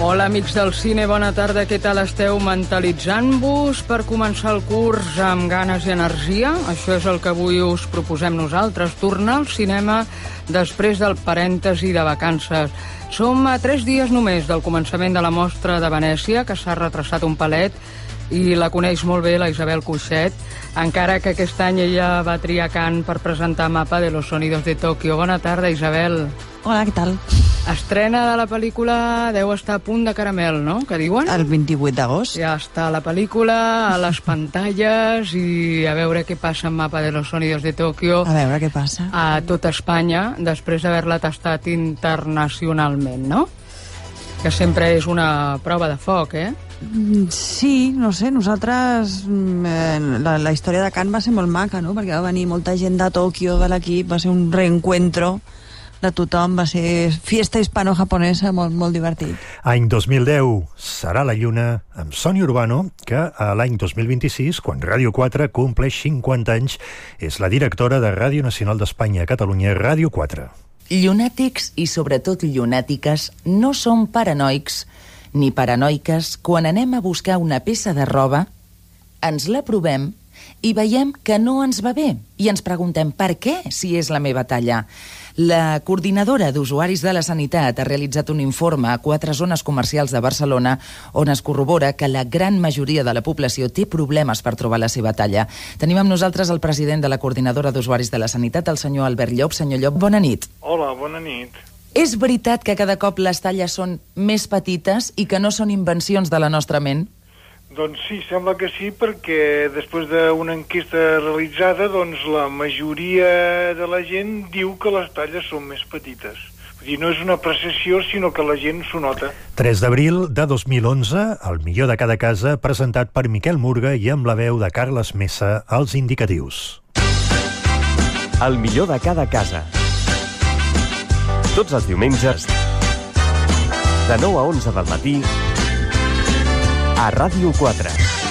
Hola, amics del cine, bona tarda. Què tal esteu? Mentalitzant-vos per començar el curs amb ganes i energia? Això és el que avui us proposem nosaltres, tornar al cinema després del parèntesi de vacances. Som a 3 dies només del començament de la Mostra de Venècia, que s'ha retrasat un palet, i la coneix molt bé la Isabel Cuixet, encara que aquest any ella va triar Cannes per presentar Mapa de los Sonidos de Tokio. Bona tarda, Isabel. Hola, què tal? Estrena de la pel·lícula deu estar a punt de caramel, no? Que diuen? El 28 d'agost. Ja està la pel·lícula, a les pantalles, i a veure què passa amb Mapa de los Sonidos de Tokio. A veure què passa. A tot Espanya, després d'haver-la tastat internacionalment, no? Que sempre és una prova de foc, eh? Sí, no sé, nosaltres... La història de Cannes va ser molt maca, no? Perquè va venir molta gent de Tòquio, de l'equip, va ser un reencuentro de tothom, va ser fiesta hispano-japonesa, molt divertit. Any 2010, Serà la lluna, amb Sònia Urbano, que a l'any 2026, quan Ràdio 4 compleix 50 anys, és la directora de Ràdio Nacional d'Espanya a Catalunya, Ràdio 4. Llunàtics i sobretot llunàtiques no som paranoics ni paranoiques quan anem a buscar una peça de roba, ens la provem i veiem que no ens va bé i ens preguntem per què, si és la meva talla. La coordinadora d'usuaris de la sanitat ha realitzat un informe a 4 zones comercials de Barcelona on es corrobora que la gran majoria de la població té problemes per trobar la seva talla. Tenim amb nosaltres el president de la coordinadora d'usuaris de la sanitat, el senyor Albert Llop. Senyor Llop, bona nit. Hola, bona nit. És veritat que cada cop les talles són més petites i que no són invencions de la nostra ment? Doncs sí, sembla que sí, perquè després d'una enquesta realitzada, doncs la majoria de la gent diu que les talles són més petites. Vull dir, no és una apreciació, sinó que la gent s'ho nota. 3 d'abril de 2011, el millor de cada casa, presentat per Miquel Murga i amb la veu de Carles Mesa, als indicatius. El millor de cada casa. Tots els diumenges, de 9 a 11 del matí, a Ràdio 4.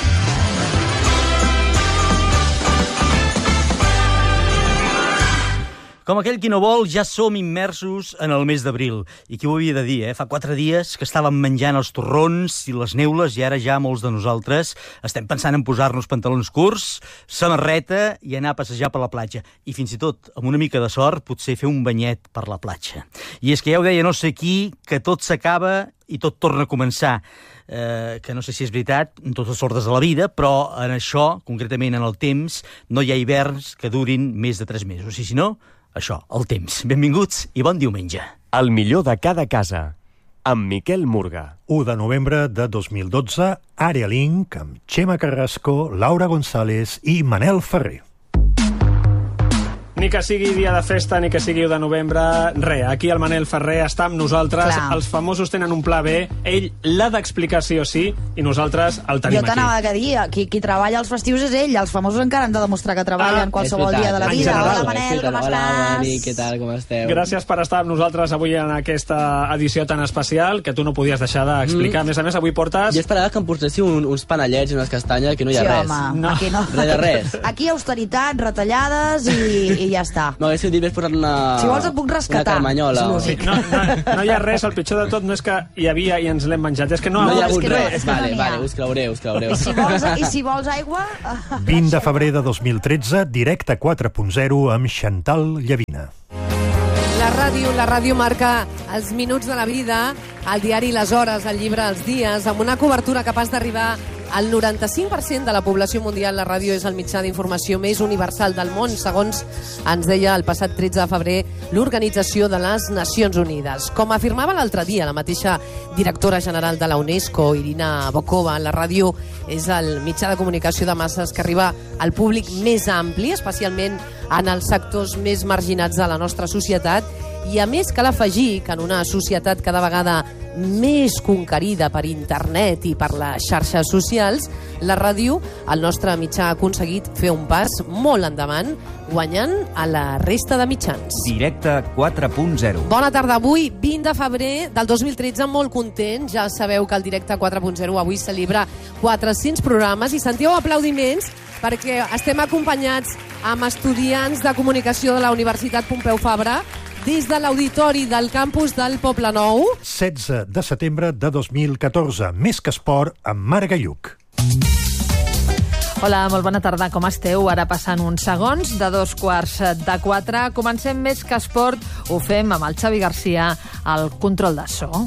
Com aquell qui no vol, ja som immersos en el mes d'abril. I qui ho havia de dir, eh? Fa 4 dies que estàvem menjant els torrons i les neules i ara ja molts de nosaltres estem pensant en posar-nos pantalons curts, samarreta i anar a passejar per la platja. I fins i tot, amb una mica de sort, potser fer un banyet per la platja. I és que ja ho deia no sé qui, que tot s'acaba i tot torna a començar. Que no sé si és veritat en totes les ordres de la vida, però en això, concretament en el temps, no hi ha hiverns que durin més de 3 mesos. I si no, això, el temps. Benvinguts i bon diumenge. El millor de cada casa, amb Miquel Murga. 1 de novembre de 2012, Àrea Link, amb Xema Carrasco, Laura González i Manel Ferrer. Ni que sigui dia de festa, ni que sigui 1 de novembre, res. Aquí el Manel Ferrer està amb nosaltres. Clar. Els famosos tenen un pla B. Ell l'ha d'explicar sí o sí, i nosaltres el tenim aquí. Jo t'anava a dir, qui treballa els festius és ell. Els famosos encara han de demostrar que treballen qualsevol dia de la vida. general. Hola, Manel, com estàs? Hola, què tal, com esteu? Gràcies per estar amb nosaltres avui en aquesta edició tan especial, que tu no podies deixar d'explicar. A més, avui portes... Jo esperava que em portéssiu uns panellets i unes castanyes, que no hi ha Sí, res. home, No. aquí no. Res de res. Aquí austeritat, retallades i ja està. M'haguéssiu dit, ves posar una... Si vols et puc rescatar. Una carmanyola. o- Sí, no hi ha res, el pitjor de tot no és que hi havia i ens l'hem menjat, és que no, No hi ha és hagut que no, res. és que no n'hi ha. Vale, us creuré. I si vols aigua... 20 de febrer de 2013, Directe 4.0 amb Chantal Llavina. La ràdio marca els minuts de la vida, el diari Les Hores, el llibre Els Dies, amb una cobertura capaç d'arribar al 95% de la població mundial. La ràdio és el mitjà d'informació més universal del món, segons ens deia el passat 13 de febrer l'Organització de les Nacions Unides. Com afirmava l'altre dia la mateixa directora general de la UNESCO, Irina Bokova, la ràdio és el mitjà de comunicació de masses que arriba al públic més ampli, especialment en els sectors més marginats de la nostra societat. I a més cal afegir que en una societat cada vegada més conquerida per internet i per les xarxes socials, la ràdio, el nostre mitjà, ha aconseguit fer un pas molt endavant, guanyant a la resta de mitjans. Directe 4.0. Bona tarda. Avui, 20 de febrer del 2013, molt content. Ja sabeu que el Directe 4.0 avui celebra 400 programes i sentiu aplaudiments perquè estem acompanyats amb estudiants de comunicació de la Universitat Pompeu Fabra des de l'auditori del campus del Poblenou. 16 de setembre de 2014. Més que esport, amb Marc Gallluc. Hola, molt bona tarda, com esteu? Ara passant uns segons de 3:15. Comencem Més que esport, ho fem amb el Xavi Garcia al control de so.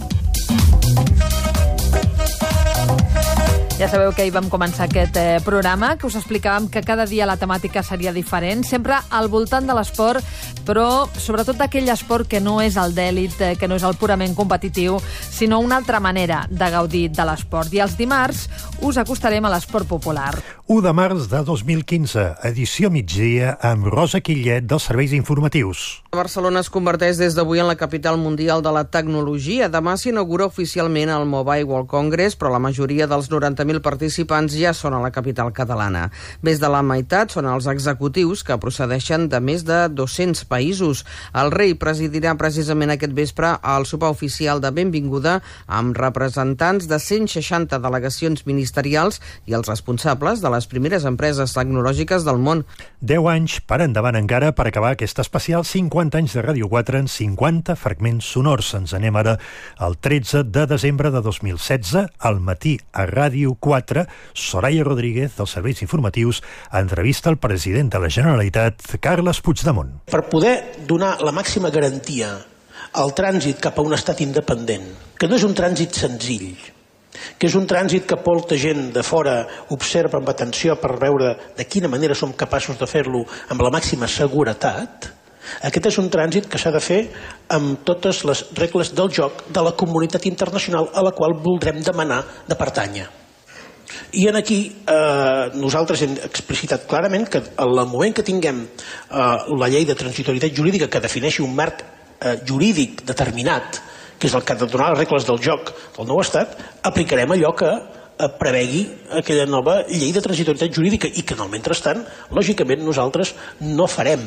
Ja sabeu que ahir vam començar aquest programa, que us explicàvem que cada dia la temàtica seria diferent, sempre al voltant de l'esport, però sobretot d'aquell esport que no és el d'èlit, que no és el purament competitiu, sinó una altra manera de gaudir de l'esport. I els dimarts us acostarem a l'esport popular. 1 de març de 2015, edició migdia amb Rosa Quillet dels Serveis Informatius. Barcelona es converteix des d'avui en la capital mundial de la tecnologia. Demà s'inaugura oficialment el Mobile World Congress, però la majoria dels 90.000 participants ja són a la capital catalana. Més de la meitat són els executius que procedeixen de més de 200 països. El rei presidirà precisament aquest vespre el sopar oficial de benvinguda amb representants de 160 delegacions ministerials i els responsables de les primeres empreses tecnològiques del món. 10 anys per endavant encara per acabar aquest especial 50 anys de Ràdio 4 en 50 fragments sonors. Ens anem ara el 13 de desembre de 2016, al matí a Ràdio 4, Soraya Rodríguez, dels Serveis Informatius, entrevista al president de la Generalitat, Carles Puigdemont. Per poder donar la màxima garantia al trànsit cap a un estat independent, que no és un trànsit senzill, que és un trànsit que molta gent de fora observa amb atenció per veure de quina manera som capaços de fer-lo amb la màxima seguretat, aquest és un trànsit que s'ha de fer amb totes les regles del joc de la comunitat internacional a la qual voldrem demanar de pertànyer. I en aquí nosaltres hem explicitat clarament que en el moment que tinguem la llei de transitorietat jurídica que defineixi un marc jurídic determinat, que és el que ha de donar les regles del joc del nou estat, aplicarem allò que prevegui aquella nova llei de transitorietat jurídica i que en el mentrestant, lògicament, nosaltres no farem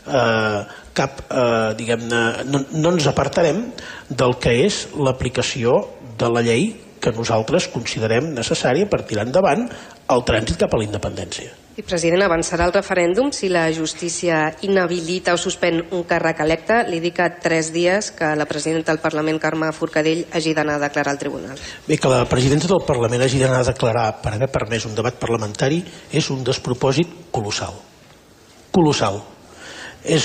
cap, diguem-ne, no ens apartarem del que és l'aplicació de la llei que nosaltres considerem necessària per tirar endavant el trànsit cap a la independència. I, president, avançarà el referèndum si la justícia inhabilita o suspèn un càrrec electe? Li dic a 3 dies que la presidenta del Parlament, Carme Forcadell, hagi d'anar a declarar al tribunal. Bé, que la presidenta del Parlament hagi d'anar a declarar per haver permès un debat parlamentari és un despropòsit colossal. Colossal. És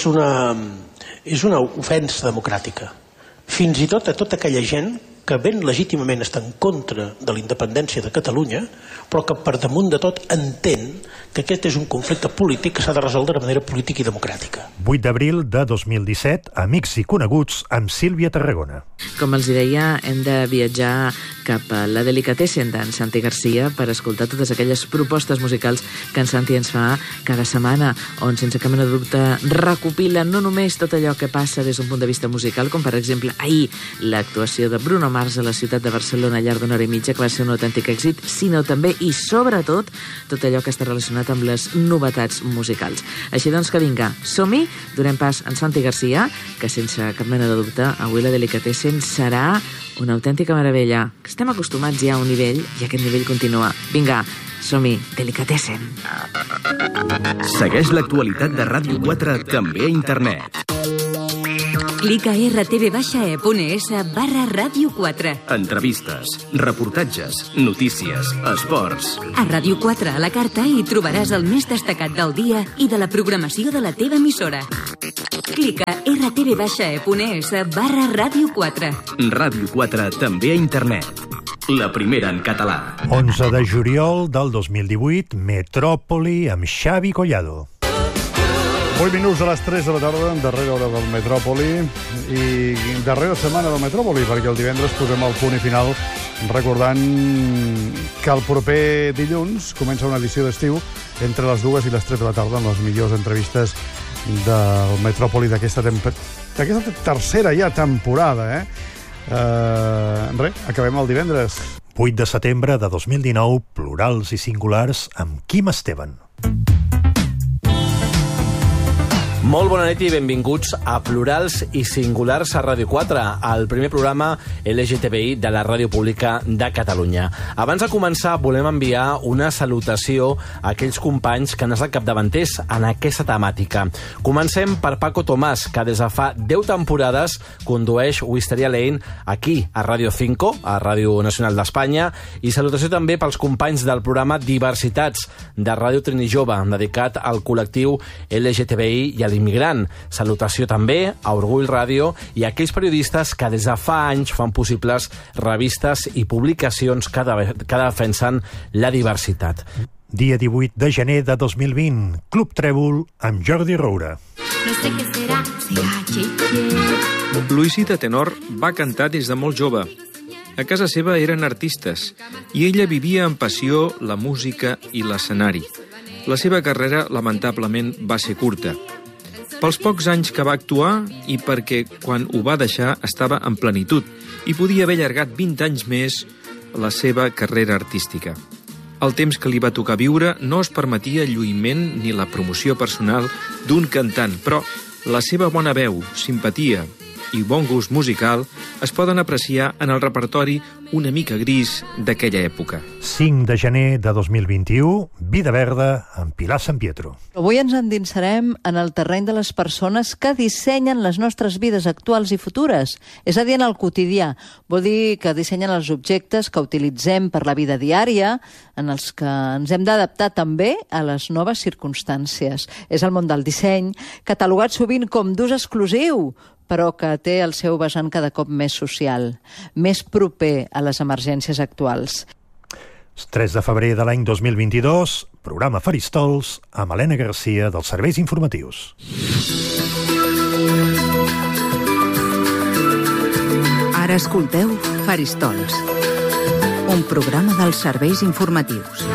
una ofensa democràtica. Fins i tot a tota aquella gent que ben legítimament està en contra de la independència de Catalunya, però que per damunt de tot entén que aquest és un conflicte polític que s'ha de resoldre de manera política i democràtica. 8 d'abril de 2017, Amics i coneguts amb Sílvia Tarragona. Com els deia, hem de viatjar cap a la Delicatessen d'en Santi Garcia per escoltar totes aquelles propostes musicals que en Santi ens fa cada setmana, on sense cap mena de dubte recopila no només tot allò que passa des d'un punt de vista musical, com per exemple ahir l'actuació de Bruno Mars a la ciutat de Barcelona al llarg d'una hora i mitja, que va ser un autèntic èxit, sinó també i sobretot tot allò que està relacionat amb les novetats musicals. Així doncs que vinga, som-hi, donem pas a en Santi Garcia, que sense cap mena de dubte avui la Delicatessen serà una autèntica meravella, que estem acostumats ja a un nivell i aquest nivell continua. Vinga, som-hi, Delicatessen. Segueix l'actualitat de Ràdio 4 també a internet. Clica a rtv-e.es/Ràdio 4. Entrevistes, reportatges, notícies, esports. A Ràdio 4 a la carta hi trobaràs el més destacat del dia i de la programació de la teva emissora. Clica a rtv-e.es/Ràdio 4. Ràdio 4 també a internet. La primera en català. 11 de juliol del 2018, Metròpoli amb Xavi Collado. 8 minuts a les 3 de la tarda, darrera hora del Metròpoli i darrera setmana del Metròpoli, perquè el divendres posem el punt i final recordant que el proper dilluns comença una edició d'estiu entre les 2 i les 3 de la tarda amb les millors entrevistes del Metròpoli d'aquesta tercera ja temporada. Acabem el divendres. 8 de setembre de 2019, plurals i singulars amb Quim Esteban. Molt bona nit i benvinguts a Plurals i Singulars a Ràdio 4, el primer programa LGTBI de la Ràdio Pública de Catalunya. Abans de començar, volem enviar una salutació a aquells companys que han estat capdavanters en aquesta temàtica. Comencem per Paco Tomàs, que des de fa 10 temporades condueix Wisteria Lane aquí, a Ràdio 5, a Ràdio Nacional d'Espanya, i salutació també pels companys del programa Diversitats de Ràdio Trini Jove, dedicat al col·lectiu LGTBI i a l'immigrant. Salutació també a Orgull Ràdio i a aquells periodistes que des de fa anys fan possibles revistes i publicacions que defensen la diversitat. Dia 18 de gener de 2020, Club Trèvol amb Jordi Roura. No sé què serà, Luisita Tenor va cantar des de molt jove. A casa seva eren artistes i ella vivia amb passió la música i l'escenari. La seva carrera, lamentablement, va ser curta. Pels pocs anys que va actuar i perquè quan ho va deixar estava en plenitud i podia haver allargat 20 anys més la seva carrera artística. El temps que li va tocar viure no es permetia el lluïment ni la promoció personal d'un cantant, però la seva bona veu, simpatia i bon gust musical es poden apreciar en el repertori una mica gris d'aquella època. 5 de gener de 2021, Vida Verda amb Pilar San Pietro. Avui ens endinsarem en el terreny de les persones que dissenyen les nostres vides actuals i futures, és a dir, en el quotidià. Vol dir que dissenyen els objectes que utilitzem per la vida diària, en els que ens hem d'adaptar també a les noves circumstàncies. És el món del disseny, catalogat sovint com d'ús exclusiu, però que té el seu vessant cada cop més social, més proper a les emergències actuals. 3 de febrer de l'any 2022, programa Faristols amb Helena Garcia dels Serveis Informatius. Ara escolteu Faristols, un programa dels Serveis Informatius.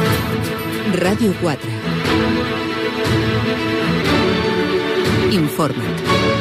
Ràdio 4. Informa't.